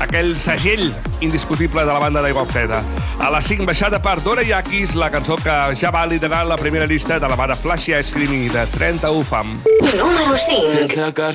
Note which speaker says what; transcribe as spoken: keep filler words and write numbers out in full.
Speaker 1: aquell segell indiscutible de la banda d'Aigua Freda. A les cinc, baixada per Dora Yakis, la cançó que ja va liderar la primera llista de la banda Flashy Ice Cream de trenta-u Fam.
Speaker 2: Número cinc.